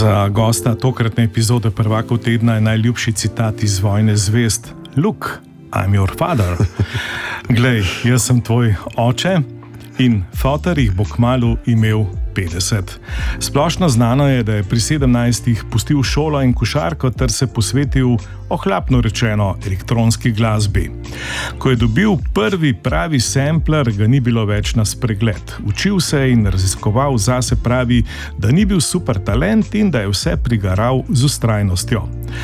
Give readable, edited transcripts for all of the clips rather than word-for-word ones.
Za gosta tokratne epizode Prvakov tedna je najljubši citat iz Vojne zvezd: Look, I'm your father. Glej, jaz sem tvoj oče in foter jih bo kmalu imel 50. Splošno znano je, da je pri 17 pustil šolo in košarko ter se posvetil, ohlapno rečeno, elektronski glasbi. Ko je dobil prvi pravi sampler, ga ni bilo več na spregled. Učil se je in raziskoval zase, pravi, da ni bil super talent in da je vse prigaral z vztrajnostjo.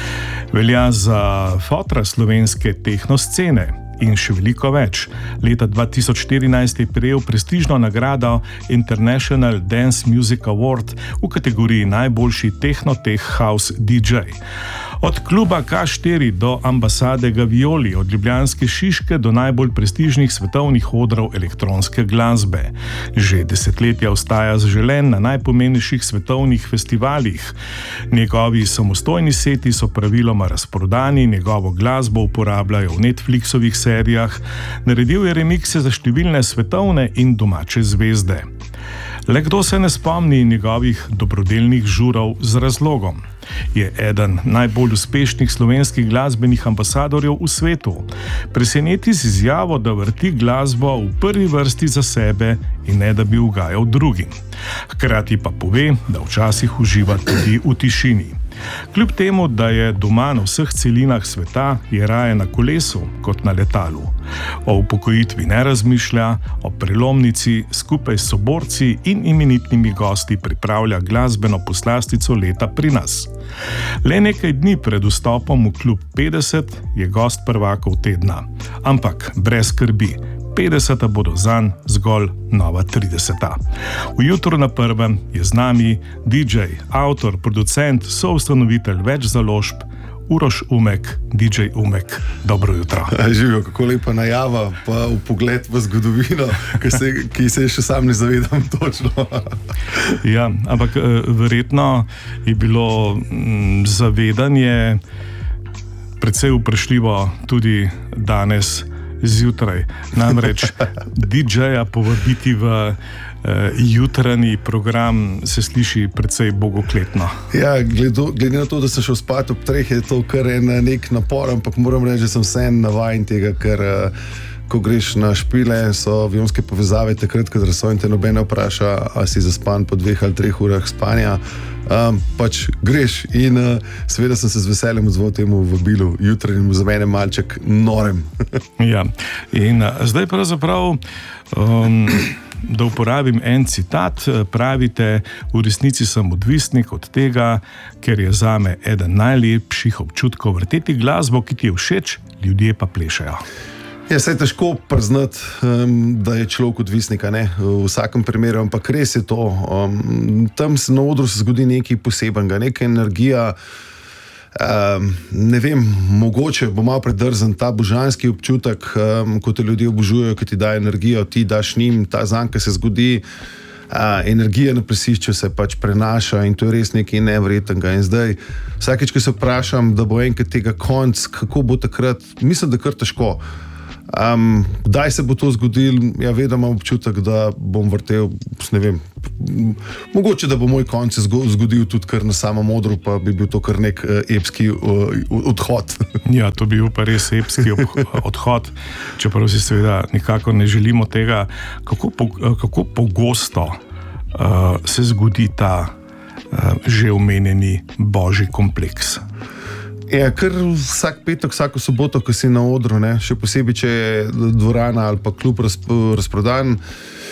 Velja za fotra slovenske tehnoscene. In še veliko več. Leta 2014 je prejel prestižno nagrado International Dance Music Award v kategoriji najboljši techno-tech house DJ. Od kluba K4 do ambasade Gavioli, od ljubljanske Šiške do najbolj prestižnih svetovnih odrov elektronske glasbe. Že desetletja ostaja zaželen na najpomembnejših svetovnih festivalih. Njegovi samostojni seti so praviloma razprodani, njegovo glasbo uporabljajo v Netflixovih serijah, naredil je remikse za številne svetovne in domače zvezde. Le kdo se ne spomni njegovih dobrodelnih žurov z razlogom? Je eden najbolj uspešnih slovenskih glasbenih ambasadorjev v svetu. Preseneti z izjavo, da vrti glasbo v prvi vrsti za sebe in ne da bi ugajal drugim. Hkrati pa pove, da včasih uživa tudi v tišini. Kljub temu, da je doma na vseh celinah sveta, je raje na kolesu kot na letalu. O upokojitvi ne razmišlja, o prelomnici skupaj s soborci in imenitnimi gosti pripravlja glasbeno poslastico leta pri nas. Le nekaj dni pred vstopom v klub 50 je gost Prvakov tedna. Ampak brez skrbi. 50 bodo zanj zgolj nova 30. V jutru na prvem je z nami DJ, avtor, producent, soustanovitelj več založb, Uroš Umek, DJ Umek. Dobro jutro. Živijo, kako lepa najava, pa v pogled v zgodovino, ki se še sam ne zavedam točno. Ja, ampak verjetno je bilo zavedanje precej vprašljivo tudi danes zjutraj. Namreč DJ-ja povabiti v jutranji program se sliši precej bogokletno. Ja, glede na to, da sem šel spat ob 3, je to kar nek napor, ampak moram reči, da sem vseeno navajen tega, ker ko greš na špile, so avionske povezave takrat, kadar so in te nobene vpraša, a si zaspan po 2 ali 3 urah spanja, pač greš in seveda sem se z veseljem odzval temu vabilu jutranjemu, za mene malček norem. Ja, in zdaj pravzaprav da uporabim en citat, pravite, v resnici sem odvisnik od tega, ker je zame eden najlepših občutkov vrteti glasbo, ki ti je všeč, ljudje pa plešajo. Ja, saj je težko priznati, da je človek odvisnik, ne, v vsakem primeru, ampak res je to. Tam na odru se zgodi nekaj posebenega, neka energija, ne vem, mogoče bo malo predrzen ta božanski občutek, ko te ljudje obožujejo, ki ti daje energijo, ti daš njim, ta zanka se zgodi, energija na plesišču se pač prenaša in to je res nekaj nevrednega. In zdaj, vsakeč, ko se vprašam, da bo enkrat tega konc, kako bo takrat, mislim, da kar težko. Kdaj se bo to zgodilo? Ja, vedno imam občutek, da bom vrtel, ne vem, mogoče, da bo moj konc se zgodil tudi kar na samem odru, pa bi bil to kar nek epski odhod. Ja, to bi bil pa res epski odhod, čeprav si seveda nikako ne želimo tega. Kako pogosto se zgodi ta že omenjeni božji kompleks? Ja, kar vsak petek, vsako soboto, ko si na odru, ne, še posebej, če je dvorana ali pa klub razprodan,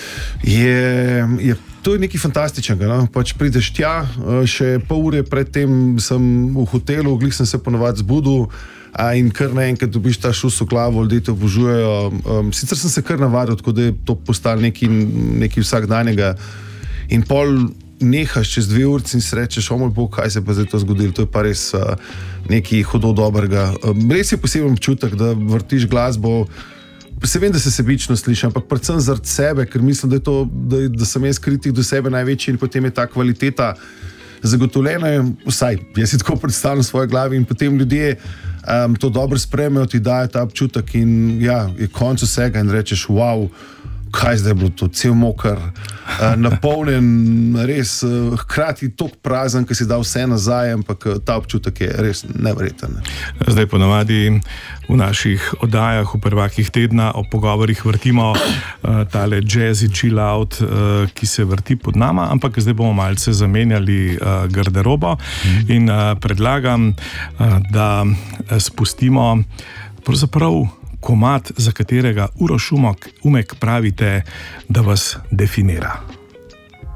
to je nekaj fantastičnega. No? Pač prideš tja, še pol ure predtem sem v hotelu, glih sem se ponovadi zbudil in kar naenkrat dobiš ta šus v glavo, ljudje te obožujejo. Sicer sem se kar navadil, tako da je to postalo nekaj vsakdanjega in pol nehaš čez 2 uri in si rečeš, o moj bog, kaj se pa zdaj to zgodilo, to je pa res nekaj hudo dobrega. Res je poseben občutek, da vrtiš glasbo, se vem, da se sebično sliši, ampak predvsem zaradi sebe, ker mislim, da sem jaz kritik do sebe največji in potem je ta kvaliteta zagotovljena, vsaj jaz si tako predstavljam v svoji glavi in potem ljudje to dobro sprejmejo, ti dajo ta občutek in ja, je konec vsega in rečeš, wow, kaj zdaj je bilo to, cel mokar, napolnjen, res hkrati tako prazen, ki si dal vse nazaj, ampak ta občutek je res neverjeten. Zdaj ponavadi v naših oddajah, v prvakih tedna o pogovorih vrtimo tale jazzy chill out, ki se vrti pod nama, ampak zdaj bomo malce zamenjali garderobo in predlagam, da spustimo pravzaprav komad, za katerega Uroš Umek pravite, da vas definira.